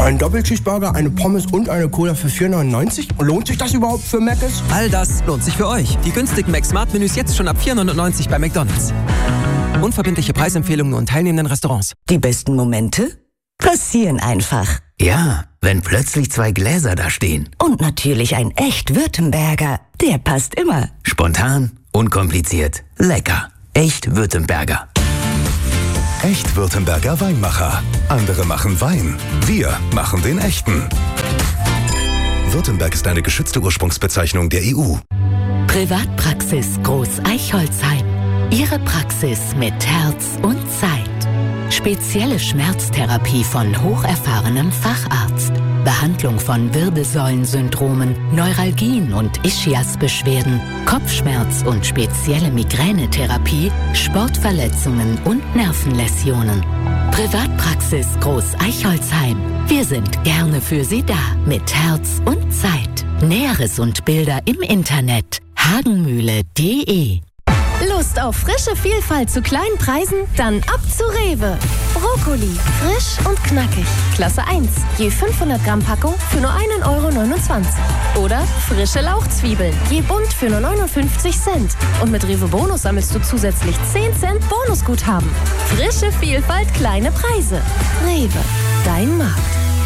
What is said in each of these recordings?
Ein Doppelcheeseburger, eine Pommes und eine Cola für 4,99? Lohnt sich das überhaupt für Mc's? All das lohnt sich für euch. Die günstigen Mac-Smart-Menüs jetzt schon ab 4,99 bei McDonald's. Unverbindliche Preisempfehlungen und teilnehmenden Restaurants. Die besten Momente passieren einfach. Ja, wenn plötzlich 2 Gläser da stehen. Und natürlich ein echt Württemberger. Der passt immer. Spontan, unkompliziert, lecker. Echt Württemberger. Echt Württemberger Weinmacher. Andere machen Wein. Wir machen den echten. Württemberg ist eine geschützte Ursprungsbezeichnung der EU. Privatpraxis Groß Eichholzheim. Ihre Praxis mit Herz und Zeit. Spezielle Schmerztherapie von hocherfahrenem Facharzt. Behandlung von Wirbelsäulensyndromen, Neuralgien und Ischiasbeschwerden, Kopfschmerz und spezielle Migränetherapie, Sportverletzungen und Nervenläsionen. Privatpraxis Groß Eichholzheim. Wir sind gerne für Sie da. Mit Herz und Zeit. Näheres und Bilder im Internet. hagenmühle.de. Lust auf frische Vielfalt zu kleinen Preisen? Dann ab zu Rewe. Brokkoli, frisch und knackig. Klasse 1, je 500 Gramm Packung für nur 1,29 €. Oder frische Lauchzwiebeln, je bunt für nur 59 Cent. Und mit Rewe Bonus sammelst du zusätzlich 10 Cent Bonusguthaben. Frische Vielfalt, kleine Preise. Rewe, dein Markt.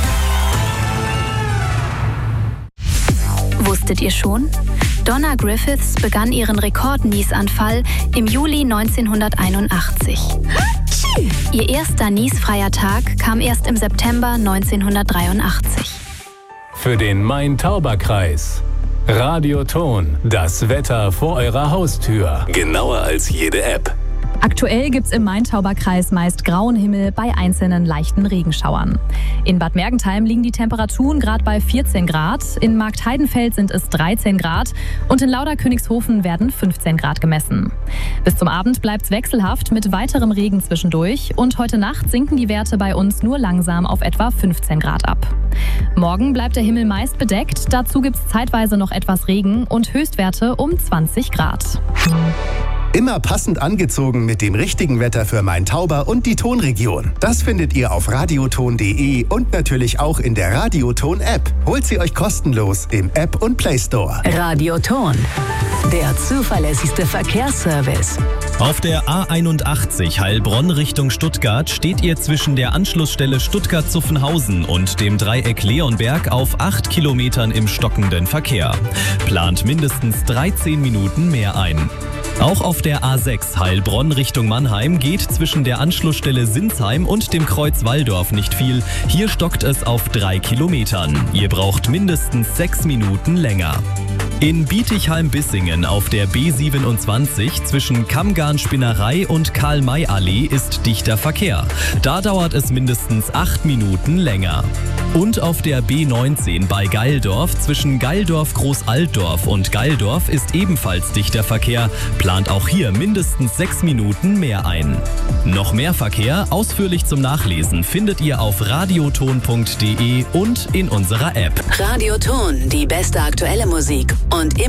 Wusstet ihr schon? Donna Griffiths begann ihren Rekord-Niesanfall im Juli 1981. Ihr erster niesfreier Tag kam erst im September 1983. Für den Main-Tauber-Kreis. Radioton, das Wetter vor eurer Haustür. Genauer als jede App. Aktuell gibt's im Main-Tauber-Kreis meist grauen Himmel bei einzelnen leichten Regenschauern. In Bad Mergentheim liegen die Temperaturen gerade bei 14 Grad, in Marktheidenfeld sind es 13 Grad und in Lauderkönigshofen werden 15 Grad gemessen. Bis zum Abend bleibt's wechselhaft mit weiterem Regen zwischendurch und heute Nacht sinken die Werte bei uns nur langsam auf etwa 15 Grad ab. Morgen bleibt der Himmel meist bedeckt, dazu gibt's zeitweise noch etwas Regen und Höchstwerte um 20 Grad. Immer passend angezogen mit dem richtigen Wetter für Main-Tauber und die Tonregion. Das findet ihr auf radioton.de und natürlich auch in der Radioton-App. Holt sie euch kostenlos im App- und Play-Store. Radioton, der zuverlässigste Verkehrsservice. Auf der A81 Heilbronn Richtung Stuttgart steht ihr zwischen der Anschlussstelle Stuttgart-Zuffenhausen und dem Dreieck Leonberg auf 8 Kilometern im stockenden Verkehr. Plant mindestens 13 Minuten mehr ein. Auch auf der A6 Heilbronn Richtung Mannheim geht zwischen der Anschlussstelle Sinsheim und dem Kreuz Walldorf nicht viel. Hier stockt es auf 3 Kilometern. Ihr braucht mindestens 6 Minuten länger. In Bietigheim-Bissingen auf der B27 zwischen Kammgarn-Spinnerei und Karl-May-Allee ist dichter Verkehr. Da dauert es mindestens 8 Minuten länger. Und auf der B19 bei Geildorf zwischen Geildorf-Großaltdorf und Geildorf ist ebenfalls dichter Verkehr. Plant auch hier mindestens 6 Minuten mehr ein. Noch mehr Verkehr, ausführlich zum Nachlesen, findet ihr auf radioton.de und in unserer App. Radioton, die beste aktuelle Musik und immer